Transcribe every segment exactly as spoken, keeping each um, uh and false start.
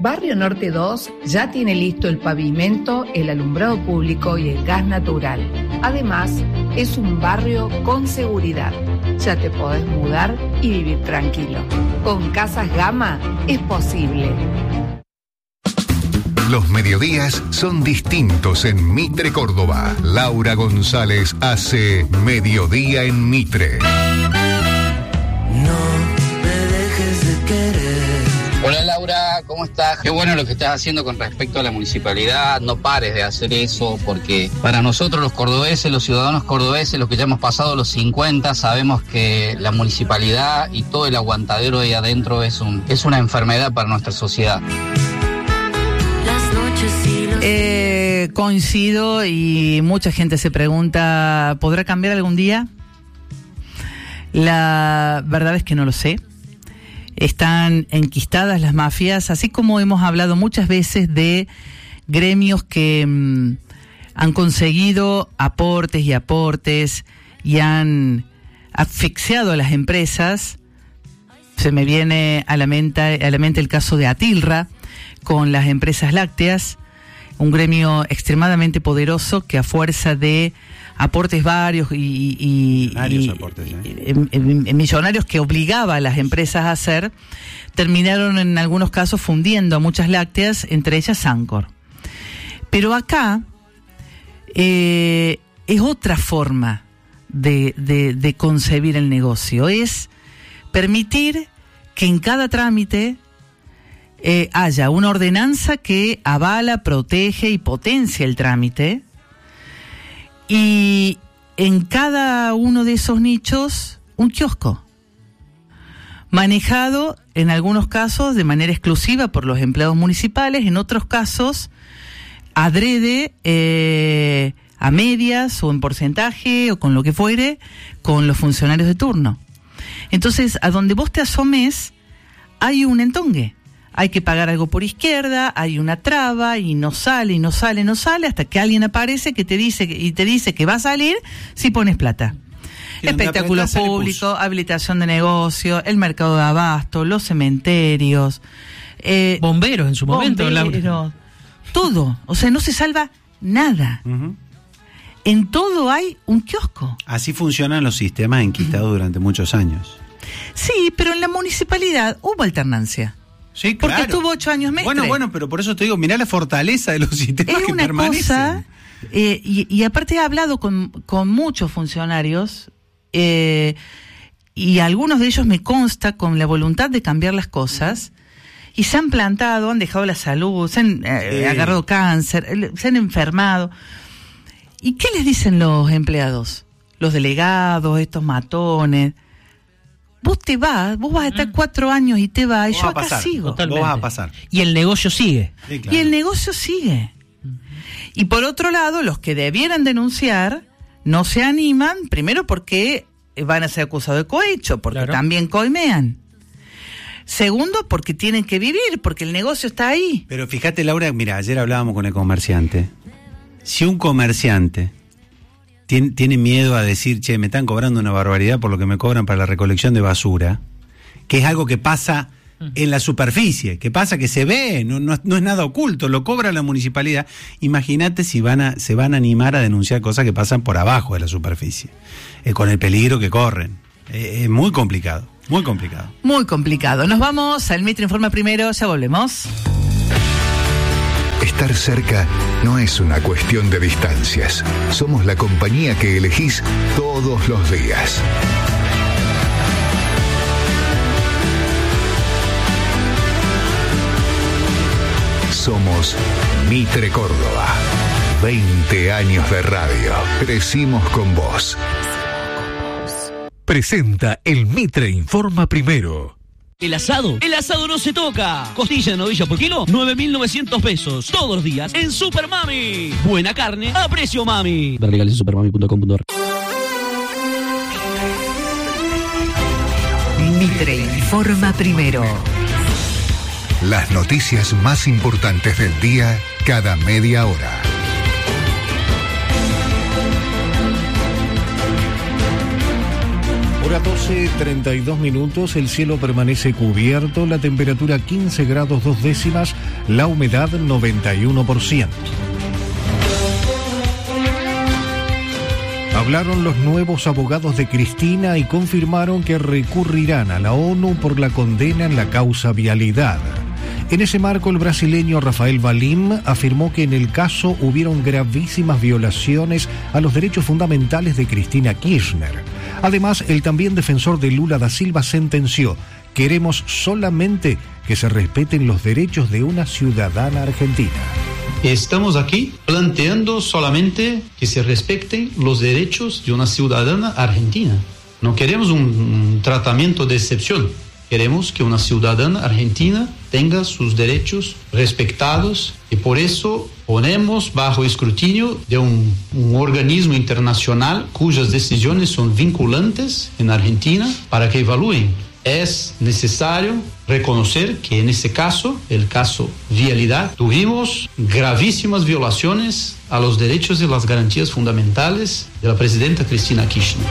Barrio Norte dos ya tiene listo el pavimento, el alumbrado público y el gas natural. Además, es un barrio con seguridad. Ya te podés mudar y vivir tranquilo. Con Casas Gama es posible. Los mediodías son distintos en Mitre, Córdoba. Laura González hace Mediodía en Mitre. No me dejes de querer. Hola Laura, ¿cómo estás? Qué bueno lo que estás haciendo con respecto a la municipalidad. No pares de hacer eso, porque para nosotros los cordobeses, los ciudadanos cordobeses, los que ya hemos pasado los cincuenta, sabemos que la municipalidad y todo el aguantadero ahí adentro es, un, es una enfermedad para nuestra sociedad. Eh, coincido, y mucha gente se pregunta, ¿podrá cambiar algún día? La verdad es que no lo sé. Están enquistadas las mafias, así como hemos hablado muchas veces de gremios que mmm, han conseguido aportes y aportes y han asfixiado a las empresas. Se me viene a la mente, a la mente el caso de Atilra con las empresas lácteas, un gremio extremadamente poderoso que a fuerza de aportes varios y, y, y, aportes, ¿eh? y, y, y millonarios que obligaba a las empresas a hacer, terminaron en algunos casos fundiendo a muchas lácteas, entre ellas Sancor. Pero acá eh, es otra forma de, de, de concebir el negocio, es permitir que en cada trámite eh, haya una ordenanza que avala, protege y potencia el trámite. Y en cada uno de esos nichos, un kiosco, manejado en algunos casos de manera exclusiva por los empleados municipales, en otros casos adrede, eh, a medias o en porcentaje o con lo que fuere, con los funcionarios de turno. Entonces, a donde vos te asomes, hay un entongue. Hay que pagar algo por izquierda, hay una traba y no sale, y no sale, no sale, hasta que alguien aparece que te dice y te dice que va a salir si pones plata. Espectáculo público, habilitación de negocio, el mercado de abasto, los cementerios, eh, bomberos en su momento, bomberos, Laura. Todo. O sea, no se salva nada. Uh-huh. En todo hay un kiosco. Así funcionan los sistemas enquistados uh-huh. durante muchos años. Sí, pero en la municipalidad hubo alternancia. Sí, porque claro. estuvo ocho años Mestre. Bueno, bueno, pero por eso te digo, mirá la fortaleza de los sistemas es que una permanecen. Cosa, eh, y, y aparte he hablado con, con muchos funcionarios, eh, y algunos de ellos me consta con la voluntad de cambiar las cosas, y se han plantado, han dejado la salud, se han eh, sí. agarrado cáncer, se han enfermado. ¿Y qué les dicen los empleados? Los delegados, estos matones. Vos te vas, vos vas a estar cuatro años y te vas, y yo acá pasar, sigo. Totalmente. Vos vas a pasar. Y el negocio sigue. Sí, claro. Y el negocio sigue. Y por otro lado, los que debieran denunciar no se animan, primero porque van a ser acusados de cohecho, porque claro. también coimean. Segundo, porque tienen que vivir, porque el negocio está ahí. Pero fíjate, Laura, mira, ayer hablábamos con el comerciante. Si un comerciante tiene, tiene miedo a decir, che, me están cobrando una barbaridad por lo que me cobran para la recolección de basura, que es algo que pasa en la superficie, que pasa que se ve, no, no, no es nada oculto, lo cobra la municipalidad. Imagínate si van a, se van a animar a denunciar cosas que pasan por abajo de la superficie, eh, con el peligro que corren. Eh, es muy complicado, muy complicado. Muy complicado. Nos vamos al Mitre Informa primero, ya volvemos. Estar cerca no es una cuestión de distancias. Somos la compañía que elegís todos los días. Somos Mitre Córdoba. veinte años de radio. Crecimos con vos. Presenta el Mitre Informa primero. El asado, el asado no se toca. Costilla de novilla por kilo, nueve mil novecientos pesos. Todos los días en Super Mami. Buena carne a precio mami. Ver legales en supermami punto com punto a r. Mitre Informa primero. Las noticias más importantes del día cada media hora. Hora doce, treinta y dos minutos, el cielo permanece cubierto, la temperatura quince grados dos décimas, la humedad noventa y uno por ciento. Hablaron los nuevos abogados de Cristina y confirmaron que recurrirán a la ONU por la condena en la causa Vialidad. En ese marco, el brasileño Rafael Valim afirmó que en el caso hubieron gravísimas violaciones a los derechos fundamentales de Cristina Kirchner. Además, el también defensor de Lula da Silva sentenció: queremos solamente que se respeten los derechos de una ciudadana argentina. Estamos aquí planteando solamente que se respeten los derechos de una ciudadana argentina. No queremos un, un tratamiento de excepción. Queremos que una ciudadana argentina tenga sus derechos respetados y por eso ponemos bajo escrutinio de un, un organismo internacional cuyas decisiones son vinculantes en Argentina para que evalúen. Es necesario reconocer que en ese caso, el caso Vialidad, tuvimos gravísimas violaciones a los derechos y las garantías fundamentales de la presidenta Cristina Kirchner.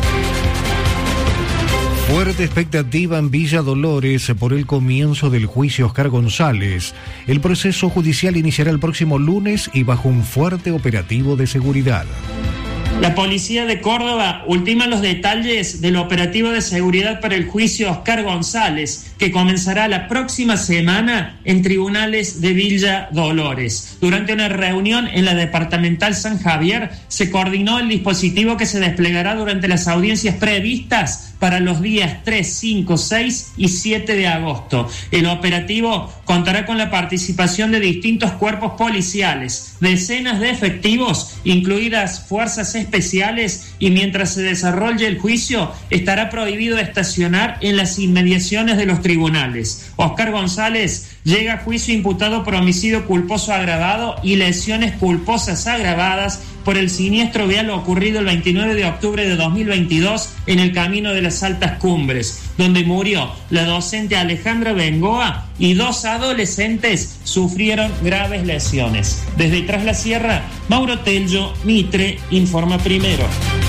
Fuerte expectativa en Villa Dolores por el comienzo del juicio Oscar González. El proceso judicial iniciará el próximo lunes y bajo un fuerte operativo de seguridad. La policía de Córdoba ultima los detalles del operativo de seguridad para el juicio Oscar González, que comenzará la próxima semana en tribunales de Villa Dolores. Durante una reunión en la departamental San Javier, se coordinó el dispositivo que se desplegará durante las audiencias previstas para los días tres, cinco, seis y siete de agosto. El operativo contará con la participación de distintos cuerpos policiales, decenas de efectivos, incluidas fuerzas especiales, y mientras se desarrolle el juicio, estará prohibido estacionar en las inmediaciones de los tribunales. Oscar González llega a juicio imputado por homicidio culposo agravado y lesiones culposas agravadas por el siniestro vial ocurrido el veintinueve de octubre de dos mil veintidós en el Camino de las Altas Cumbres, donde murió la docente Alejandra Bengoa y dos adolescentes sufrieron graves lesiones. Desde Tras la Sierra, Mauro Tello, Mitre, informa primero.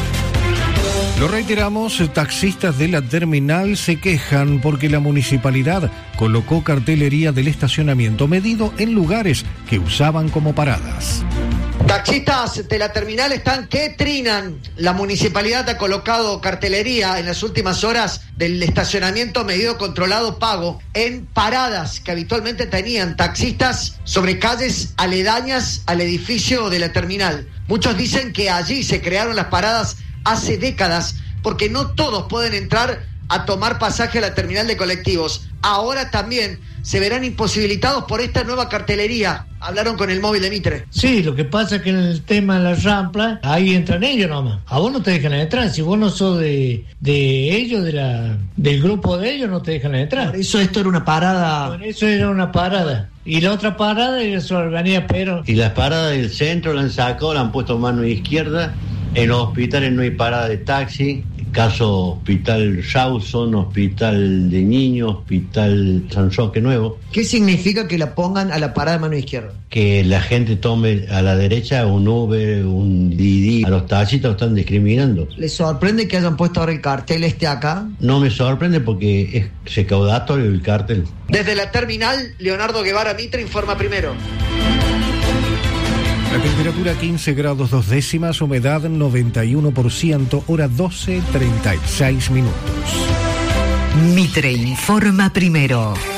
Lo reiteramos, taxistas de la terminal se quejan porque la municipalidad colocó cartelería del estacionamiento medido en lugares que usaban como paradas. Taxistas de la terminal están que trinan. La municipalidad ha colocado cartelería en las últimas horas del estacionamiento medido, controlado, pago en paradas que habitualmente tenían taxistas sobre calles aledañas al edificio de la terminal. Muchos dicen que allí se crearon las paradas hace décadas porque no todos pueden entrar a tomar pasaje a la terminal de colectivos. Ahora también se verán imposibilitados por esta nueva cartelería. Hablaron con el móvil de Mitre. Sí, lo que pasa es que en el tema de la rampla, ahí entran ellos nomás. A vos no te dejan entrar. Si vos no sos de, de ellos, de la, del grupo de ellos, no te dejan entrar. Por eso esto era una parada. Por eso era una parada. Y la otra parada era sobre Avenida Perón. Y las paradas del centro la han sacado, la han puesto mano izquierda. En los hospitales no hay parada de taxi. Caso Hospital Rawson, Hospital de Niños, Hospital San Roque Nuevo. ¿Qué significa que la pongan a la parada de mano izquierda? Que la gente tome a la derecha un Uber, un Didi. A los taxistas están discriminando. ¿Les sorprende que hayan puesto ahora el cartel este acá? No me sorprende porque es recaudatorio el cartel. Desde la terminal, Leonardo Guevara, Mitre, informa primero. La temperatura quince grados dos décimas, humedad noventa y uno por ciento, hora doce, treinta y seis minutos. Mitre informa primero.